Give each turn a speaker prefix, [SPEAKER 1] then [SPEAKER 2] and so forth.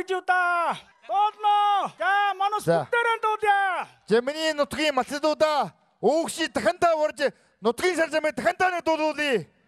[SPEAKER 1] гэж юу да? Болно. За манус бүгдээрээ дуулъя.
[SPEAKER 2] За миний нутгийн малцдуудаа өөгши дахандаа урж нутгийн саржамыг дахандаа дуулуулъя.